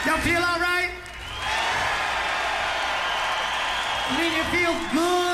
Y'all feel all right? I mean, you feel good.